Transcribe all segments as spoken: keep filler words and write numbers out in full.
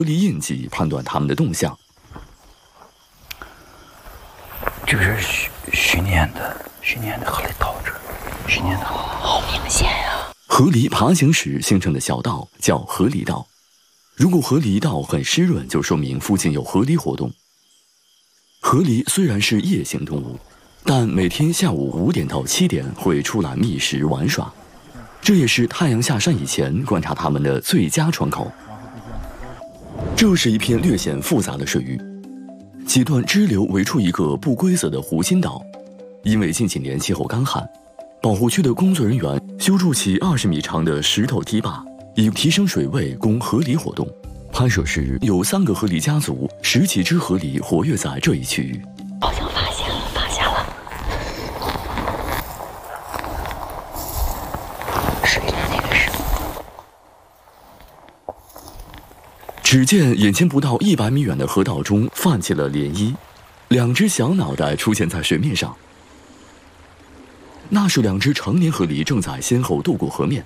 河狸印记判断它们的动向。 这个是去去年的，去年的河狸道这，去年的好明显呀！ 河狸爬行时形成的小道叫河狸道，如果河狸道很湿润，就说明附近有河狸活动。河狸虽然是夜行动物，但每天下午五点到七点会出来觅食玩耍，这也是太阳下山以前观察它们的最佳窗口。这是一片略显复杂的水域，几段支流围出一个不规则的湖心岛。因为近几年气候干旱，保护区的工作人员修筑起二十米长的石头堤坝，以提升水位供河狸活动。拍摄时，有三个河狸家族，十几只河狸活跃在这一区域。 好像发现了，发现了。水里那个是。 只见眼前不到一百米远的河道中泛起了涟漪，两只小脑袋出现在水面上。那是两只成年河狸正在先后渡过河面。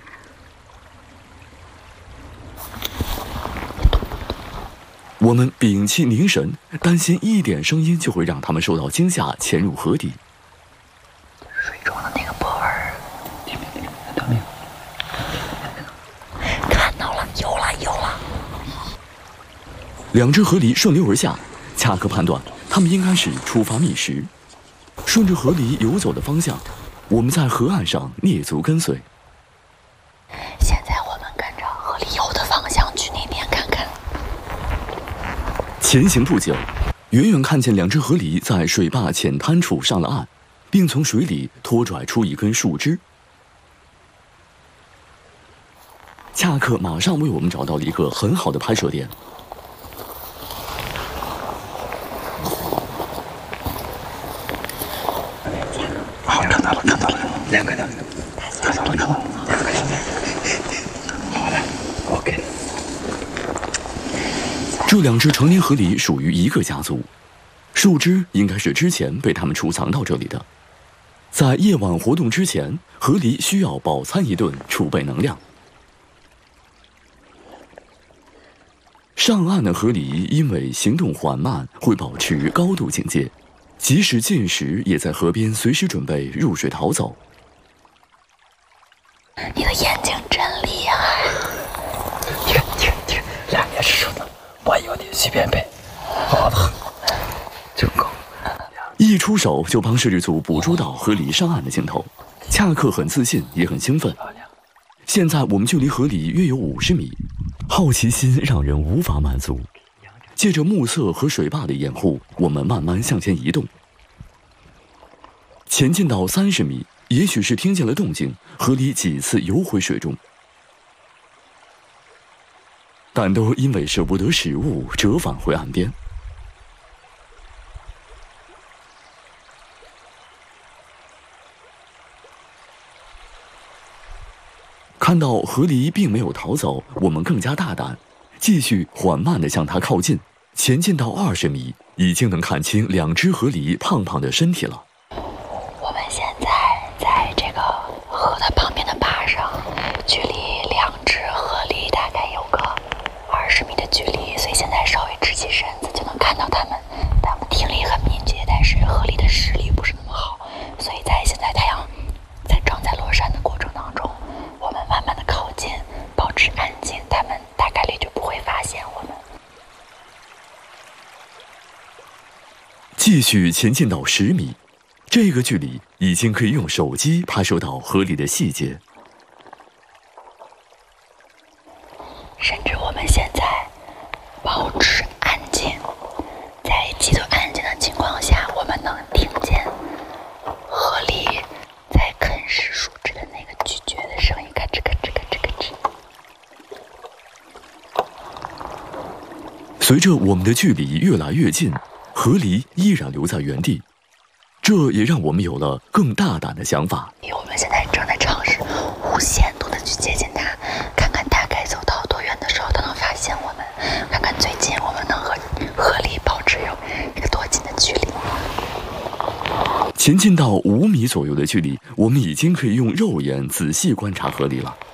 我们屏气凝神，担心一点声音就会让它们受到惊吓，潜入河底。 水中的那个波纹，听没听？看到没有？看到了，有了，有了。 两只河狸顺流而下，恰克判断它们应该是出发觅食。顺着河狸游走的方向，我们在河岸上蹑足跟随。 现在我们跟着河狸游的方向去那边看看。 前行不久，远远看见两只河狸在水坝浅滩处上了岸，并从水里拖拽出一根树枝。恰克马上为我们找到了一个很好的拍摄点。 好，看到了，看到了，两个的，看到了，看到了，两个的。好的 ，OK。 这两只成年河狸属于一个家族，树枝应该是之前被它们储藏到这里的。在夜晚活动之前，河狸需要饱餐一顿，储备能量。上岸的河狸因为行动缓慢，会保持高度警戒，即使进食，也在河边随时准备入水逃走。 你的眼睛真厉害！ 停停停，两眼是什么？我有点随便背。好的，真高。 一出手就帮摄制组捕捉到河狸上岸的镜头，恰克很自信，也很兴奋。现在我们距离河狸约有五十米，好奇心让人无法满足。借着暮色和水坝的掩护，我们慢慢向前移动。前进到三十米，也许是听见了动静，河狸几次游回水中，但都因为舍不得食物，折返回岸边。看到河狸并没有逃走，我们更加大胆，继续缓慢地向它靠近。前进到二十米，已经能看清两只河狸胖胖的身体了。 我们现在在这个河的旁边的坝上，距离两只河狸大概有个二十米的距离，所以现在稍微直起身子就能看到它们。它们听力很敏捷，但是河狸的视力不是那么好，所以在现在太阳在正在落山的过程当中，我们慢慢的靠近，保持安静，它们大概率就不会发现我们。 继续前进到十米，这个距离已经可以用手机拍摄到河里的细节。 甚至我们现在保持安静，在极度安静的情况下，我们能听见河狸在啃食树枝的那个咀嚼的声音，咔吱咔吱咔吱咔吱。 随着我们的距离越来越近，河狸依然留在原地，这也让我们有了更大胆的想法。 我们现在正在尝试无限度的去接近它，看看大概走到多远的时候它能发现我们，看看最近我们能和河狸保持有一个多近的距离。 前进到五米左右的距离，我们已经可以用肉眼仔细观察河狸了。